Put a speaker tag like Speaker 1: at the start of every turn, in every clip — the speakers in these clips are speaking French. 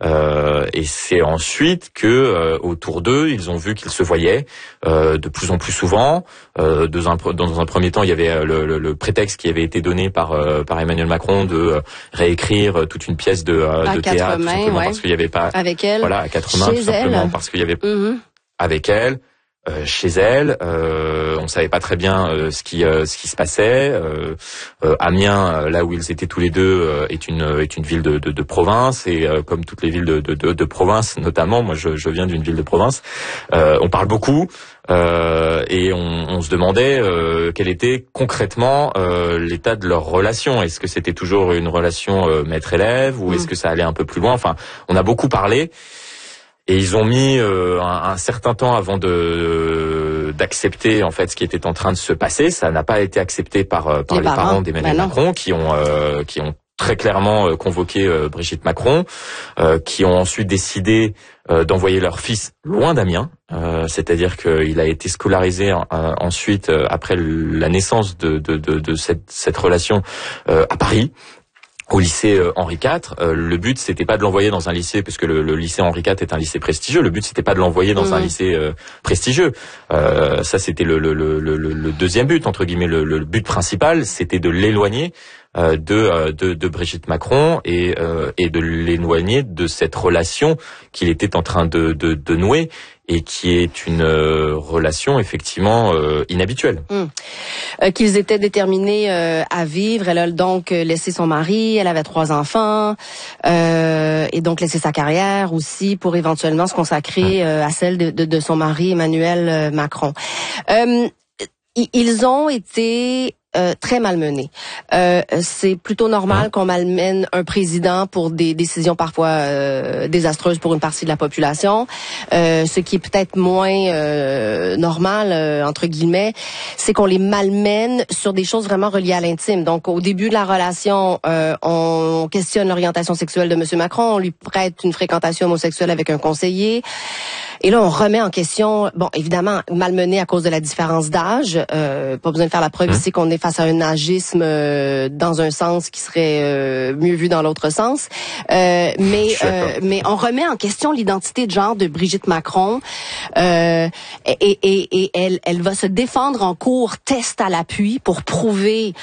Speaker 1: Et c'est ensuite que autour d'eux, ils ont vu qu'ils se voyaient de plus en plus souvent. Dans un premier temps, il y avait le prétexte qui avait été donné par Emmanuel Macron de réécrire toute une pièce de théâtre, tout simplement parce qu'il n'y avait pas
Speaker 2: avec elle,
Speaker 1: voilà, à quatre mains, tout simplement parce qu'il y avait avec elle. Chez elle, on savait pas très bien ce qui se passait. Amiens, là où ils étaient tous les deux, est une ville de province et comme toutes les villes de province, notamment, moi je viens d'une ville de province, on parle beaucoup et on se demandait quel était concrètement l'état de leur relation. Est-ce que c'était toujours une relation maître-élève ou est-ce que ça allait un peu plus loin? Enfin, on a beaucoup parlé. Et ils ont mis un certain temps avant d'accepter en fait ce qui était en train de se passer. Ça n'a pas été accepté par les parents d'Emmanuel Macron qui ont très clairement convoqué Brigitte Macron, qui ont ensuite décidé d'envoyer leur fils loin d'Amiens. C'est-à-dire qu'il a été scolarisé ensuite après la naissance de cette relation à Paris. Au lycée Henri IV, le but c'était pas de l'envoyer dans un lycée parce que le lycée Henri IV est un lycée prestigieux. Le but c'était pas de l'envoyer dans un lycée prestigieux. Ça c'était le deuxième but entre guillemets. Le but principal c'était de l'éloigner de Brigitte Macron et de l'éloigner de cette relation qu'il était en train de nouer et qui est une relation effectivement inhabituelle.
Speaker 2: Qu'ils étaient déterminés à vivre. Elle a donc laissé son mari, elle avait 3 enfants, et donc laissé sa carrière aussi pour éventuellement se consacrer à celle de son mari Emmanuel Macron. Ils ont été très malmenés. C'est plutôt normal qu'on malmène un président pour des décisions parfois désastreuses pour une partie de la population. Ce qui est peut-être moins normal, entre guillemets, c'est qu'on les malmène sur des choses vraiment reliées à l'intime. Donc, au début de la relation, on questionne l'orientation sexuelle de M. Macron, on lui prête une fréquentation homosexuelle avec un conseiller. Et là, on remet en question, bon, évidemment, malmené à cause de la différence d'âge. Pas besoin de faire la preuve ici qu'on est face à un agisme dans un sens qui serait mieux vu dans l'autre sens. Mais on remet en question l'identité de genre de Brigitte Macron. Et elle va se défendre en cours, test à l'appui, pour prouver...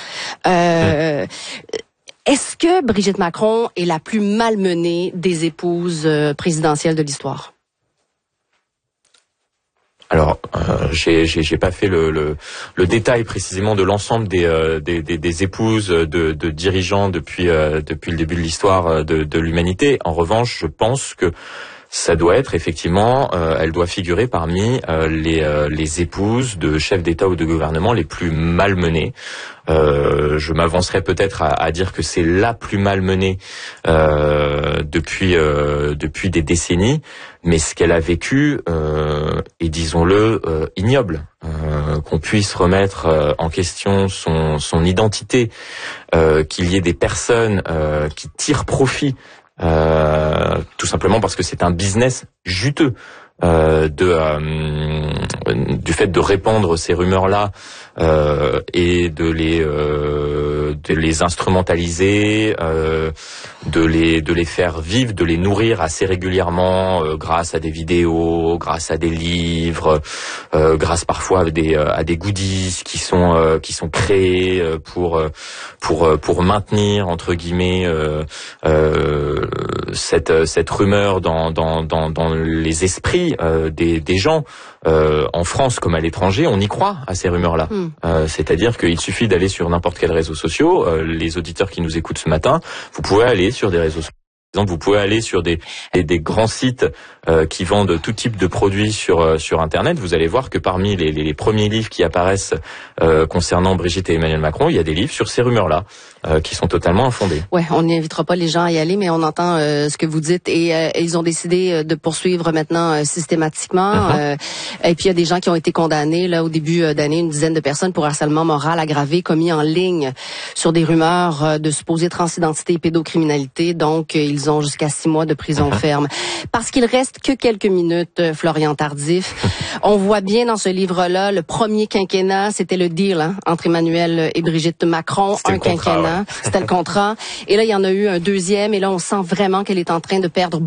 Speaker 2: Est-ce que Brigitte Macron est la plus malmenée des épouses présidentielles de l'histoire?
Speaker 1: Alors, j'ai pas fait le détail précisément de l'ensemble des épouses de dirigeants depuis le début de l'histoire de l'humanité. En revanche, je pense que ça doit être effectivement, elle doit figurer parmi les épouses de chefs d'État ou de gouvernement les plus malmenées. Je m'avancerais peut-être à dire que c'est la plus malmenée depuis des décennies, mais ce qu'elle a vécu est, disons-le, ignoble. Qu'on puisse remettre en question son identité, qu'il y ait des personnes qui tirent profit tout simplement parce que c'est un business juteux du fait de répandre ces rumeurs-là et de les instrumentaliser, de les faire vivre, de les nourrir assez régulièrement grâce à des vidéos, grâce à des livres, grâce parfois à des goodies qui sont créés pour maintenir entre guillemets cette rumeur dans les esprits des gens. En France comme à l'étranger, on y croit à ces rumeurs-là. C'est-à-dire qu'il suffit d'aller sur n'importe quel réseau social. Les auditeurs qui nous écoutent ce matin, vous pouvez aller sur des réseaux sociaux. Par exemple, vous pouvez aller sur des grands sites qui vendent tout type de produits sur Internet. Vous allez voir que parmi les premiers livres qui apparaissent concernant Brigitte et Emmanuel Macron, il y a des livres sur ces rumeurs-là qui sont totalement infondées.
Speaker 2: Ouais, on n'invitera pas les gens à y aller, mais on entend ce que vous dites. Et ils ont décidé de poursuivre maintenant systématiquement. Et puis il y a des gens qui ont été condamnés là au début d'année, une dizaine de personnes pour harcèlement moral aggravé commis en ligne sur des rumeurs de supposée transidentité et pédocriminalité. Donc ils ont jusqu'à 6 mois de prison ferme. Parce qu'il reste que quelques minutes, Florian Tardif. On voit bien dans ce livre-là, le premier quinquennat, c'était le deal entre Emmanuel et Brigitte Macron. Un quinquennat, c'était le contrat. Et là, il y en a eu un deuxième. Et là, on sent vraiment qu'elle est en train de perdre